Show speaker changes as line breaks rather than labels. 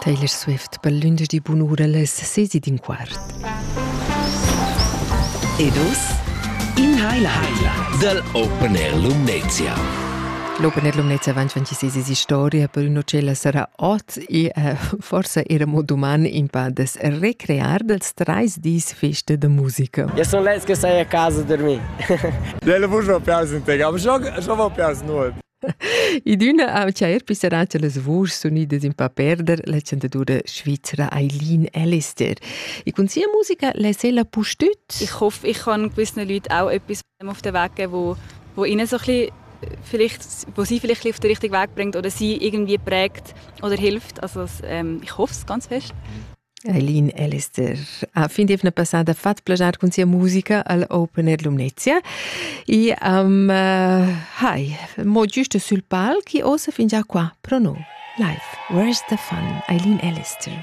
Taylor Swift per lunedì buon'ora alle 6:15.
Ed us in highlight del Open Air Lumnezia.
L'Open Air Lumnezia 2026 storia per un'ocella sarà hot e forse era moduman in pades recrear dels 3 dis festa de musica.
Io sono lei che sei a casa a dormire.
Lei vuoi un piazza in te, ma schon un piazza nuot.
I d'una a Chair pisseraccia les voci sonides in pa perder la cantadora svizzera Eileen Allister. I con sia musica le se la pustüt.
Ich hoffe, ich kann gewissen Leuten auch etwas auf den Weg geben, wo ihnen so ein bisschen wo sie vielleicht auf den richtigen Weg bringt oder sie irgendwie prägt oder hilft. Also ich hoffe es ganz fest.
Eileen Allister ha fin di una passata fat plagiar con sia musica al Open Air Lumnezia e mo giusto sul palco e osa fin già qua pro no live Where's the Fun Eileen Allister.